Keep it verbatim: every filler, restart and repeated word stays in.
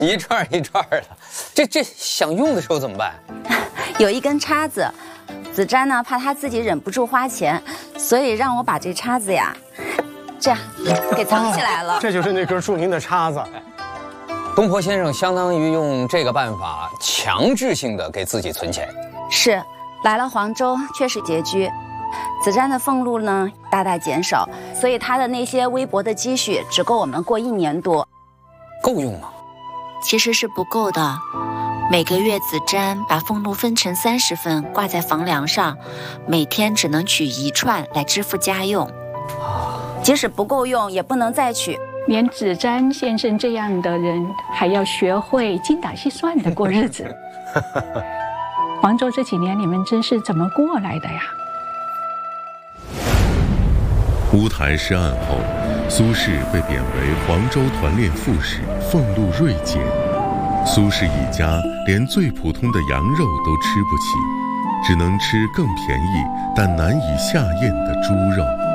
一串一串的，这这想用的时候怎么办？ 有一根叉子，子瞻呢怕他自己忍不住花钱，所以让我把这叉子呀，这样给藏起来了。 哦、这就是那根著名的叉子。 东坡先生相当于用这个办法强制性的给自己存钱。 是，来了黄州确实拮据，子瞻的俸禄呢大大减少，所以他的那些微薄的积蓄只够我们过一年多。 够用吗？ 其实是不够的。每个月子瞻把俸禄分成三十份挂在房梁上，每天只能取一串来支付家用。 即使不够用，也不能再取。 连子瞻先生这样的人，还要学会精打细算的过日子。黄州这几年你们真是怎么过来的呀？ 乌台诗案后，苏轼被贬为黄州团练副使，俸禄锐减。苏轼一家连最普通的羊肉都吃不起，只能吃更便宜但难以下咽的猪肉。